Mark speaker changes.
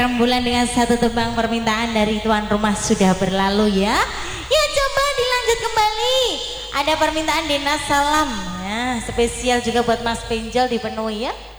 Speaker 1: Rembulan dengan satu tebang permintaan dari tuan rumah sudah berlalu ya. Ya coba dilanjut kembali. Ada permintaan Dina Salam. Nah spesial juga buat Mas Penjol dipenuhi ya.